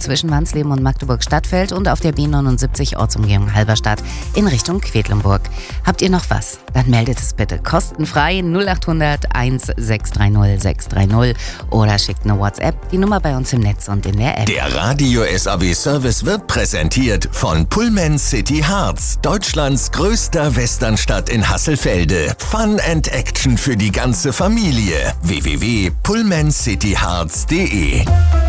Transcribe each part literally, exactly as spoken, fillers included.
zwischen Wansleben und Magdeburg-Stadtfeld und auf der B neunundsiebzig Ortsumgehung Halberstadt in Richtung Quedlinburg. Habt ihr noch was? Dann meldet es bitte kostenfrei null acht hundert eins sechs drei null sechs drei null oder schickt eine WhatsApp, die Nummer bei uns im Netz und in der App. Der Radio S A W Service wird präsentiert von Pullman City Harz, Deutschlands größter Westernstadt in Hasselfelde. Fun and Action für die ganze Familie. w w w punkt pullman city harz punkt de.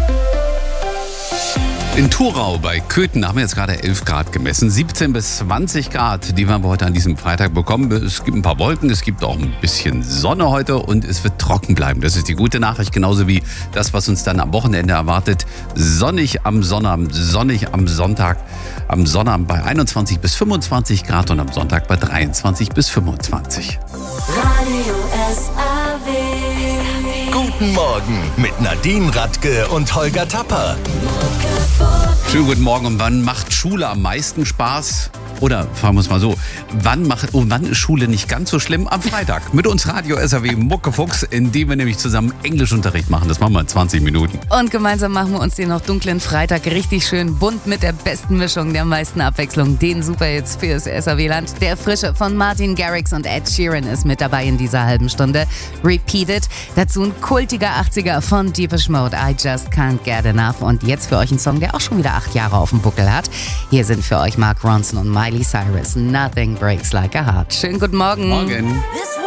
In Thurau bei Köthen haben wir jetzt gerade elf Grad gemessen. siebzehn bis zwanzig Grad, die werden wir heute an diesem Freitag bekommen. Es gibt ein paar Wolken, es gibt auch ein bisschen Sonne heute und es wird trocken bleiben. Das ist die gute Nachricht, genauso wie das, was uns dann am Wochenende erwartet. Sonnig am Sonnabend, sonnig am Sonntag. Am Sonnabend bei einundzwanzig bis fünfundzwanzig Grad und am Sonntag bei dreiundzwanzig bis fünfundzwanzig. Radio S A W. Guten Morgen mit Nadine Radke und Holger Tapper. Schönen guten Morgen. Und wann macht Schule am meisten Spaß? Oder fragen wir es mal so, wann, macht, oh, wann ist Schule nicht ganz so schlimm? Am Freitag. Mit uns Radio S A W Muckefuchs, in dem wir nämlich zusammen Englischunterricht machen. Das machen wir in zwanzig Minuten. Und gemeinsam machen wir uns den noch dunklen Freitag richtig schön bunt mit der besten Mischung, der meisten Abwechslung. Den Superhits fürs S A W-Land. Der Frische von Martin Garrix und Ed Sheeran ist mit dabei in dieser halben Stunde. Repeated. Dazu ein kultiger achtziger von Depeche Mode. I Just Can't Get Enough. Und jetzt für euch ein Song, der auch schon wieder acht Jahre auf dem Buckel hat. Hier sind für euch Mark Ronson und Miley Cyrus. Nothing Breaks Like a Heart. Schönen guten Morgen. Morgen. This